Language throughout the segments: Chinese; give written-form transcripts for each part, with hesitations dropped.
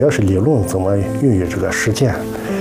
要是理论怎么运用这个实践，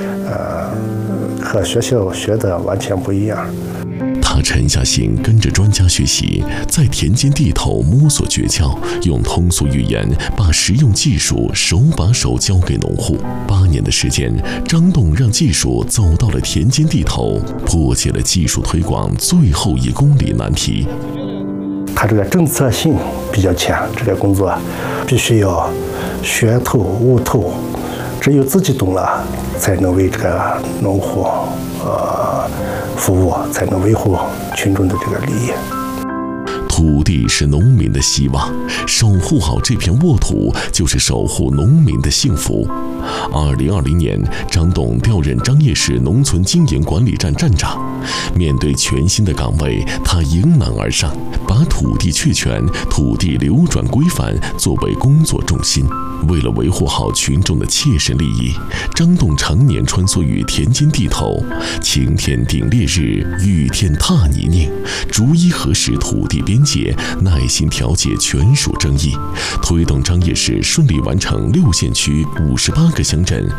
和学校学的完全不一样。 他沉下心跟着专家学习，在田间地头摸索诀窍，用通俗语言把实用技术手把手教给农户。8年的时间，张栋让技术走到了田间地头，破解了技术推广最后1公里难题。 他这个政策性比较强，这个工作必须要学透悟透，只有自己懂了，才能为这个农户服务，才能维护群众的这个利益。 土地是农民的希望，守护好这片沃土，就是守护农民的幸福。2020年，张栋调任张掖市农村经营管理站站长。面对全新的岗位，他迎难而上，把土地确权、土地流转规范作为工作重心。为了维护好群众的切身利益，张栋常年穿梭于田间地头，晴天顶烈日，雨天踏泥泞，逐一核实土地边界，耐心调解权属争议，推动张掖市顺利完成6县区58个乡镇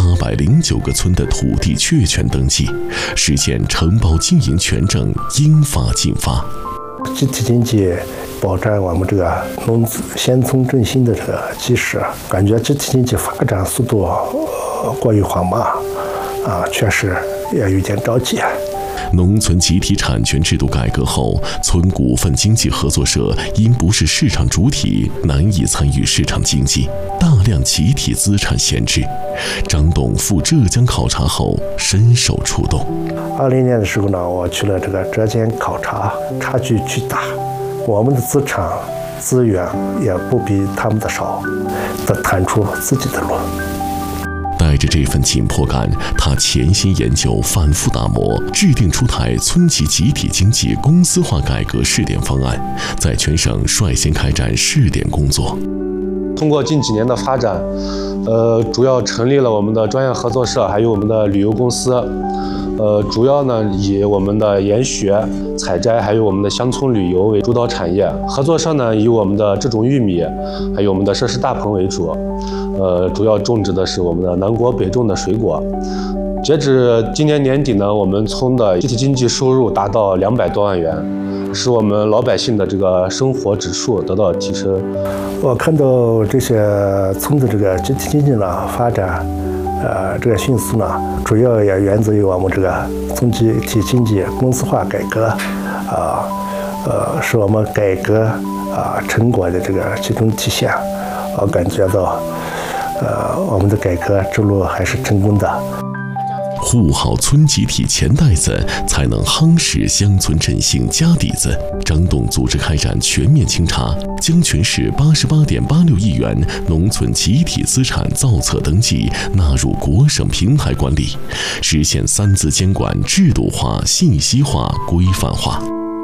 809个村的土地确权登记，实现承包经营权证应发尽发。 集体经济保障我们这个乡村振兴的这个基石，感觉集体经济发展速度过于缓慢，确实也有点着急。 农村集体产权制度改革后，村股份经济合作社因不是市场主体，难以参与市场经济，大量集体资产闲置。张栋赴浙江考察后深受触动。 20年的时候呢，我去了这个浙江考察，差距巨大，我们的资产资源也不比他们的少，得探出自己的路。 带着这份紧迫感，他潜心研究，反复打磨，制定出台村级集体经济公司化改革试点方案，在全省率先开展试点工作。 通过近几年的发展，主要成立了我们的专业合作社，还有我们的旅游公司。主要呢以我们的研学、采摘，还有我们的乡村旅游为主导产业。合作社呢以我们的这种玉米，还有我们的设施大棚为主。主要种植的是我们的南国北种的水果。截止今年年底呢，我们村的集体经济收入达到200多万元，使我们老百姓的这个生活指数得到提升。 我看到这些村的这个集体经济呢发展，这个迅速呢，主要也源自于我们这个村集体经济公司化改革，是我们改革成果的这个集中体现。我感觉到，我们的改革之路还是成功的。 护好村集体钱袋子，才能夯实乡村振兴家底子。张栋组织开展全面清查，将全市88.86亿元农村集体资产造册登记纳入国省平台管理，实现3字监管制度化、信息化、规范化。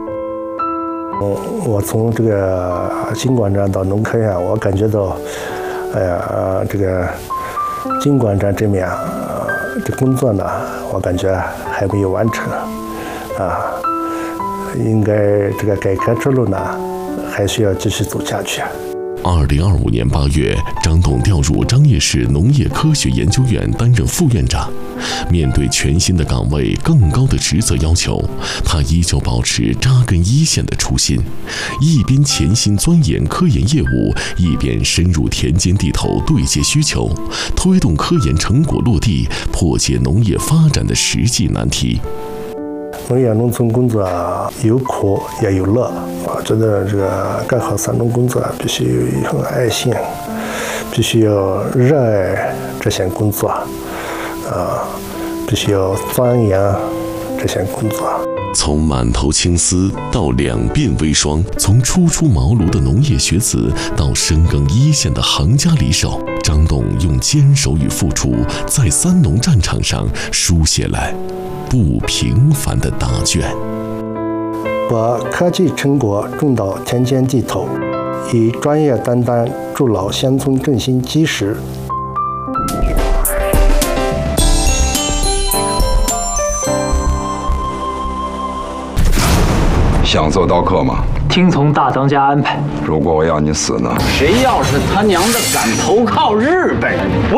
我从这个经管站到农科院，我感觉到，这个经管站这面，这工作呢，我感觉还没有完成，应该这个改革之路呢，还需要继续走下去。 2025年8月，张栋调入张掖市农业科学研究院担任副院长。面对全新的岗位、更高的职责要求，他依旧保持扎根一线的初心，一边潜心钻研科研业务，一边深入田间地头对接需求，推动科研成果落地，破解农业发展的实际难题。 农业农村工作有苦也有乐，我觉得这个干好3种工作必须有一份爱心，必须要热爱这项工作，必须要钻研这项工作。 从满头青丝到两鬓微霜，从初出茅庐的农业学子到深耕一线的行家里手，张栋用坚守与付出，在3农战场上书写了不平凡的答卷。 把科技成果种到田间地头，以专业担当筑牢乡村振兴基石。 想做刀客吗？ 听从大当家安排。 如果我要你死呢？ 谁要是他娘的敢投靠日本人，